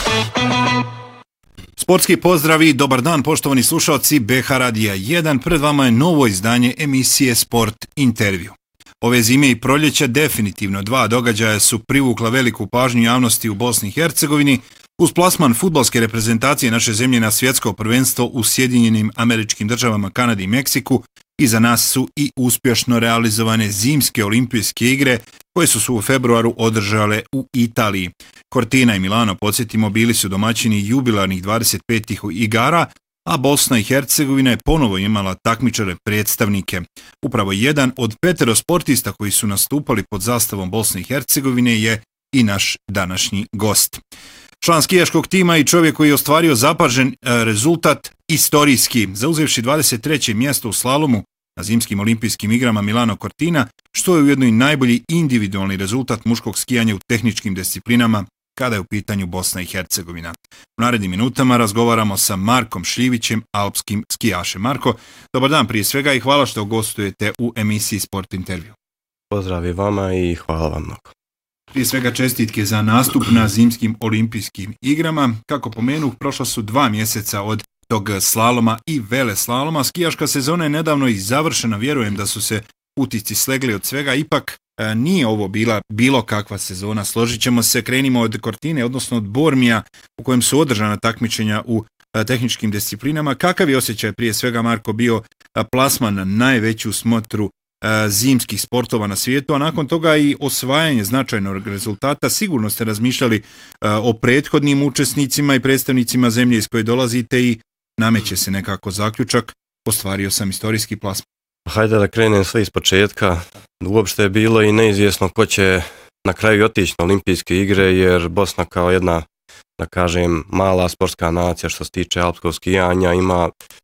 Sportski pozdrav i dobar dan poštovani slušalci BH Radija 1. Pred vama je novo izdanje emisije Sport Intervju. Ove zime i proljeća definitivno dva događaja su privukla veliku pažnju javnosti u Bosni i Hercegovini uz plasman fudbalske reprezentacije naše zemlje na svjetsko prvenstvo u Sjedinjenim Američkim Državama, Kanadi i Meksiku. Iza nas su i uspješno realizovane zimske olimpijske igre koje su se u februaru održale u Italiji. Cortina i Milano, podsjetimo, bili su domaćini jubilarnih 25. igara, a Bosna i Hercegovina je ponovo imala takmičare predstavnike. Upravo jedan od 5 sportista koji su nastupali pod zastavom Bosne i Hercegovine je i naš današnji gost. Član skijaškog tima i čovjek koji je ostvario zapažen rezultat istorijski, zauzevši 23. mjesto u slalomu na zimskim olimpijskim igrama Milano Cortina, što je ujedno i najbolji individualni rezultat muškog skijanja u tehničkim disciplinama kada je u pitanju Bosna i Hercegovina. U narednim minutama razgovaramo sa Markom Šljivićem, alpskim skijašem. Marko, dobar dan prije svega i hvala što gostujete u emisiji Sport Intervju. Pozdrav i vama i hvala vam mnogo. Prije svega čestitke za nastup na zimskim olimpijskim igrama. Kako pomenuh, prošla su 2 mjeseca od tog slaloma i veleslaloma. Skijaška sezona je nedavno i završena, vjerujem da su se utisci slegli od svega, ipak nije ovo bila bilo kakva sezona. Složit ćemo se, krenimo od Cortine, odnosno od Bormija u kojem su održana takmičenja u tehničkim disciplinama. Kakav je osjećaj prije svega, Marko, bio plasman na najveću smotru zimskih sportova na svijetu, a nakon toga i osvajanje značajnog rezultata? Sigurno ste razmišljali o prethodnim učesnicima i predstavnicima zemlje iz koje dolazite i nameće se nekako zaključak, ostvario sam istorijski plasman. Hajde da krenem sve iz početka. Uopšte je bilo i neizvjesno ko će na kraju otići na olimpijske igre, jer Bosna kao jedna, da kažem, mala sportska nacija što se tiče alpskog skijanja ima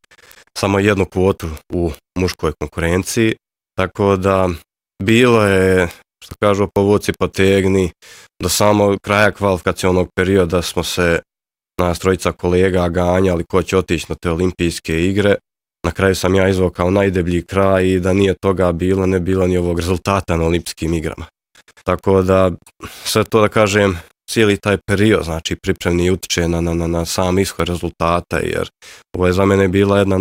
samo jednu kvotu u muškoj konkurenciji. Tako da bilo je, što kažu, povuci potegni, do samog kraja kvalifikacionog perioda smo se nas trojica kolega ganjali ko će otići na te olimpijske igre. Na kraju sam ja izvukao najdeblji kraj i da nije toga bilo, ne bilo ni ovog rezultata na olimpijskim igrama. Tako da sve to, da kažem, cijeli taj period, znači pripremni, utiče na sam ishod rezultata, jer ovo je za mene bila jedna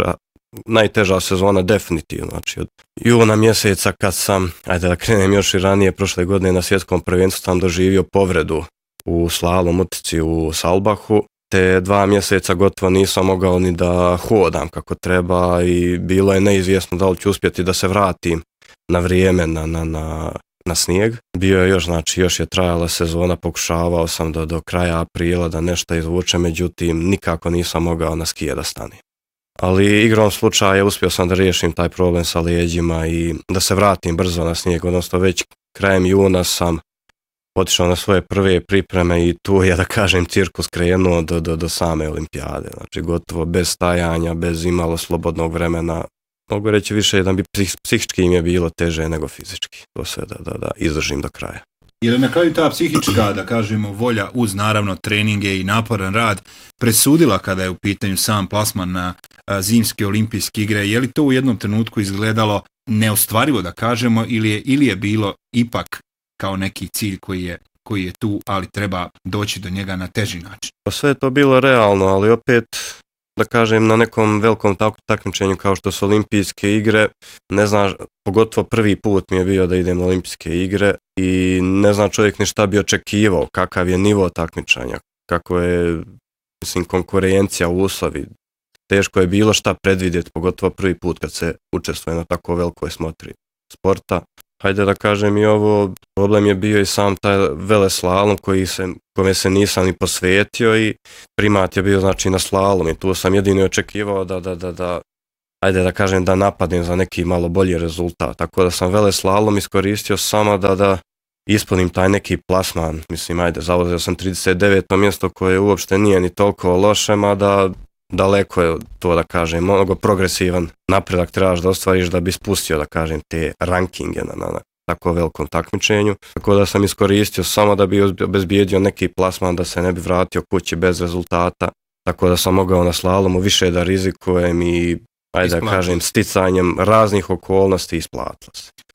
najteža sezona definitivno. Znači od juna mjeseca kad sam, ajde da krenem još i ranije, prošle godine na svjetskom prvenstvu sam doživio povredu u slalom utrci u Salbahu, te 2 mjeseca gotovo nisam mogao ni da hodam kako treba i bilo je neizvjesno da li ću uspjeti da se vratim na vrijeme na snijeg. Bio je još je trajala sezona, pokušavao sam do kraja aprila da nešto izvučem, međutim nikako nisam mogao na skije da stanem. Ali igrom slučaja uspio sam da riješim taj problem sa leđima i da se vratim brzo na snijeg, odnosno već krajem juna sam otišao na svoje prve pripreme i tu je, da kažem, cirkus krenuo do same olimpijade. Znači gotovo bez stajanja, bez imalo slobodnog vremena. Mogu reći više da bi psihički im je bilo teže nego fizički. To sve da izdržim do kraja. Je li na kraju ta psihička, da kažemo, volja uz naravno treninge i naporan rad presudila kada je u pitanju sam plasman na zimske olimpijske igre? Je li to u jednom trenutku izgledalo neostvarivo, da kažemo, ili je bilo ipak kao neki cilj koji je tu, ali treba doći do njega na teži način? Sve je to bilo realno, ali opet, da kažem, na nekom velikom takmičenju kao što su olimpijske igre, ne znam, pogotovo prvi put mi je bio da idem na olimpijske igre i ne znam čovjek ni šta bi očekivao, kakav je nivo takmičenja, kako je, mislim, konkurencija, uslovi. Teško je bilo šta predvidjeti, pogotovo prvi put kad se učestvuje na tako velikoj smotri sporta. Hajde da kažem i ovo, problem je bio i sam taj veleslalom kome se nisam ni posvetio i primat je bio, znači, na slalom i tu sam jedino očekivao da hajde da kažem, da napadnem za neki malo bolji rezultat. Tako da sam veleslalom iskoristio samo da ispunim taj neki plasman. Mislim, ajde, zauzeo sam 39. mjesto koje uopšte nije ni toliko loše, mada daleko je to, da kažem, mnogo progresivan napredak trebaš da ostvariš da bi spustio, da kažem, te rankinge na tako velikom takmičenju. Tako da sam iskoristio samo da bi obezbijedio neki plasman da se ne bi vratio kući bez rezultata. Tako da sam mogao na slalomu više da rizikujem i, ajde da kažem, sticanjem raznih okolnosti isplatilo se.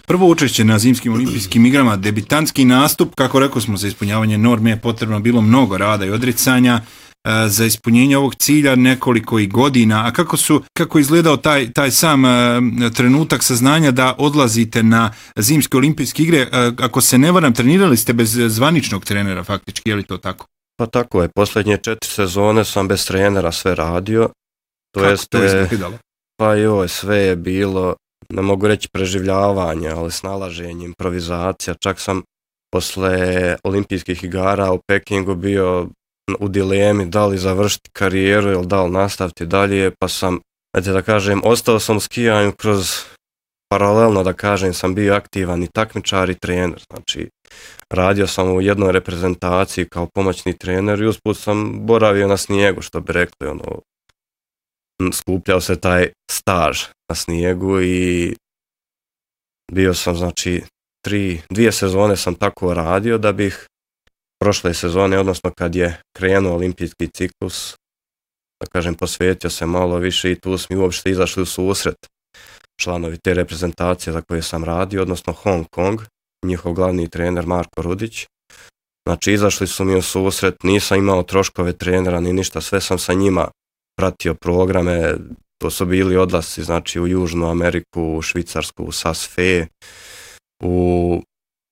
Prvo učešće na zimskim olimpijskim igrama, debitantski nastup, kako rekao smo, za ispunjavanje norme je potrebno bilo mnogo rada i odricanja, za ispunjenje ovog cilja nekoliko i godina. A kako je izgledao taj sam trenutak saznanja da odlazite na zimske olimpijske igre? Ako se ne varam, trenirali ste bez zvaničnog trenera faktički, je li to tako? Pa tako je, posljednje 4 sezone sam bez trenera sve radio. Kako to izgledalo? Pa joj, sve je bilo, ne mogu reći preživljavanje, ali snalaženje, improvizacija. Čak sam posle olimpijskih igara u Pekingu bio u dilemi da li završiti karijeru ili da li nastaviti dalje, pa sam, da kažem, ostao sam u skijanju kroz paralelno, da kažem, sam bio aktivan i takmičar i trener. Znači, radio sam u jednoj reprezentaciji kao pomoćni trener i usput sam boravio na snijegu, što bi rekli, skupljao se taj staž na snijegu i bio sam, znači, 2 sezone sam tako radio da bih prošle sezone, odnosno kad je krenuo olimpijski ciklus, da kažem, posvetio se malo više i tu smo uopšte izašli u susret članovi te reprezentacije za koje sam radio, odnosno Hong Kong, njihov glavni trener Marko Rudić. Znači, izašli su mi u susret, nisam imao troškove trenera ni ništa, sve sam sa njima pratio programe, to su bili odlasci, znači, u Južnu Ameriku, u Švicarsku, u Sasfe, u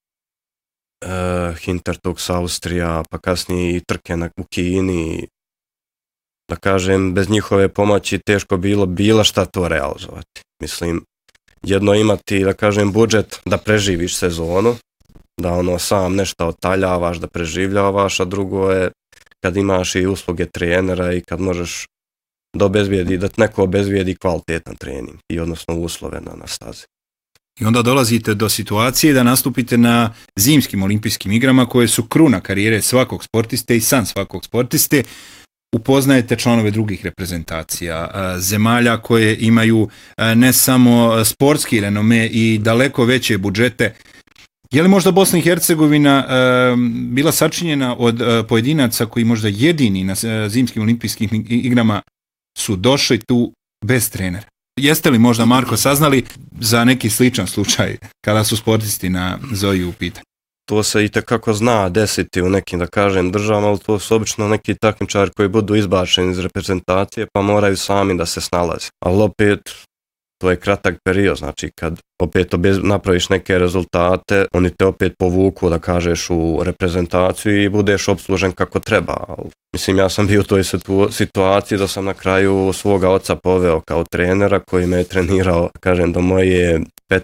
Hintertux, Austrija, pa kasnije i trke u Kini. Da kažem, bez njihove pomoći teško bilo šta to realizovati. Mislim, jedno imati, da kažem, budžet da preživiš sezonu, da sam nešto otaljavaš, da preživljavaš, a drugo je kad imaš i usluge trenera i kad možeš da neko obezbijedi kvalitetan trening i odnosno uslove na stazi. I onda dolazite do situacije da nastupite na zimskim olimpijskim igrama koje su kruna karijere svakog sportiste i san svakog sportiste. Upoznajete članove drugih reprezentacija, zemalja koje imaju ne samo sportski renome i daleko veće budžete. Je li možda Bosna i Hercegovina bila sačinjena od pojedinaca koji možda jedini na zimskim olimpijskim igrama su došli tu bez trenera? Jeste li možda, Marko, saznali za neki sličan slučaj kada su sportisti na Zoji u pitanju? To se i tekako zna desiti u nekim, da kažem, državama, ali to su obično neki takmičari koji budu izbačeni iz reprezentacije pa moraju sami da se snalaze. Ali opet, to je kratak period, znači kad opet napraviš neke rezultate, oni te opet povuku, da kažeš, u reprezentaciju i budeš opslužen kako treba. Mislim, ja sam bio u toj situaciji da sam na kraju svoga oca poveo kao trenera koji me je trenirao, kažem, do moje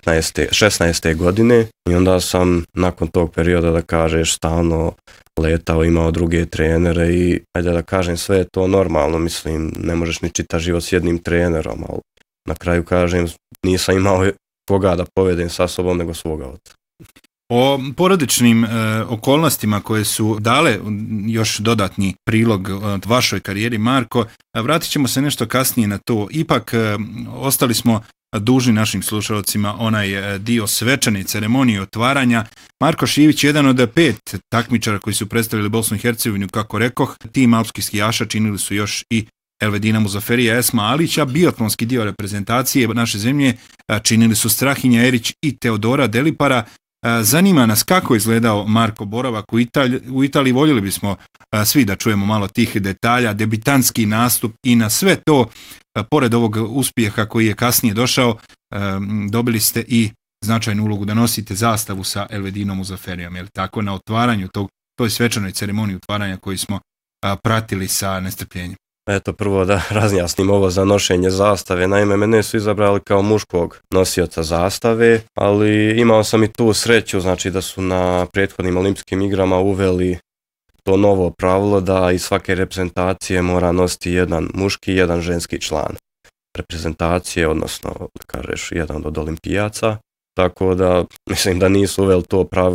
16. godine i onda sam nakon tog perioda, da kažeš, stalno letao, imao druge trenere i, da kažem, sve je to normalno, mislim, ne možeš ni čitav život s jednim trenerom, ali na kraju, kažem, nisam imao koga da povedem sa sobom nego svoga oca. O porodičnim okolnostima koje su dale još dodatni prilog vašoj karijeri, Marko, vratit ćemo se nešto kasnije na to. Ipak ostali smo dužni našim slušalcima onaj dio svečane ceremonije otvaranja. Marko Šivić je jedan od 5 takmičara koji su predstavili Bosnu i Hercegovinu, kako rekoh. Tim alpskih skijaša činili su još i Elvedina Muzaferija, Esma Alića, biatlonski dio reprezentacije naše zemlje činili su Strahinja Erić i Teodora Delipara. Zanima nas kako je izgledao Marko boravak u Italiji, voljeli bismo svi da čujemo malo tih detalja, debitantski nastup i na sve to, pored ovog uspjeha koji je kasnije došao, dobili ste i značajnu ulogu da nosite zastavu sa Elvedinom Muzaferijom, je li tako, na otvaranju toj svečanoj ceremoniji otvaranja koju smo pratili sa nestrpljenjem. Eto, prvo da razjasnim ovo za nošenje zastave. Naime, mene su izabrali kao muškog nosioca zastave, ali imao sam i tu sreću, znači da su na prethodnim olimpijskim igrama uveli to novo pravilo da iz svake reprezentacije mora nositi jedan muški i jedan ženski član reprezentacije, odnosno, da kažeš, jedan od olimpijaca. Tako da, mislim da nisu uveli to pravilo